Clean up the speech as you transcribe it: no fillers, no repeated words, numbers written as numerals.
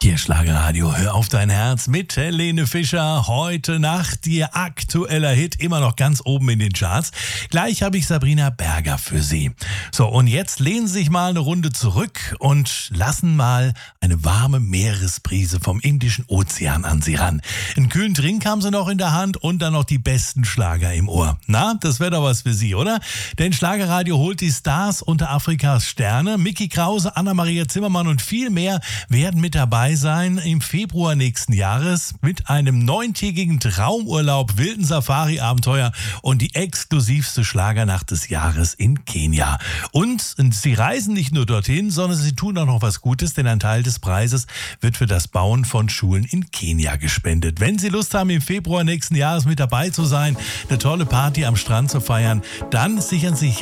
Hier Schlagerradio, hör auf dein Herz mit Helene Fischer. Heute Nacht ihr aktueller Hit, immer noch ganz oben in den Charts. Gleich habe ich Sabrina Berger für Sie. So, und jetzt lehnen Sie sich mal eine Runde zurück und lassen mal eine warme Meeresbrise vom Indischen Ozean an Sie ran. Einen kühlen Drink haben Sie noch in der Hand und dann noch die besten Schlager im Ohr. Na, das wäre doch was für Sie, oder? Denn Schlagerradio holt die Stars unter Afrikas Sterne. Micky Krause, Anna-Maria Zimmermann und viel mehr werden mit dabei sein im Februar nächsten Jahres mit einem 9-tägigen Traumurlaub, wilden Safari-Abenteuer und die exklusivste Schlagernacht des Jahres in Kenia. Und sie reisen nicht nur dorthin, sondern sie tun auch noch was Gutes, denn ein Teil des Preises wird für das Bauen von Schulen in Kenia gespendet. Wenn Sie Lust haben, im Februar nächsten Jahres mit dabei zu sein, eine tolle Party am Strand zu feiern, dann sichern Sie sich